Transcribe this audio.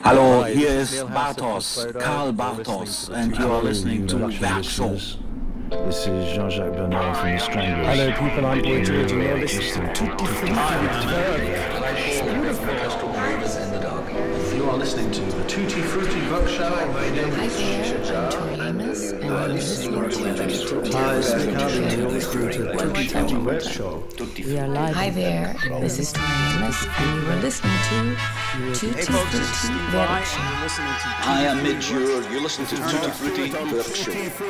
Hallo, hier ist Bartos, Karl Bartos, and you are listening to Werkshow. This is Jean-Jacques Bernard from the Stranglers. Hello people, I'm Boy George and you're listening to Tutti You are listening to the Tutti Frutti Book Show. My name is Shija, and you are listening to Tutti Frutti Book Show. Hi there, this is Tori Amos, and you are listening to Tutti Frutti Book Show. Hi, I'm Midge. You're listening to Tutti Frutti Book Show.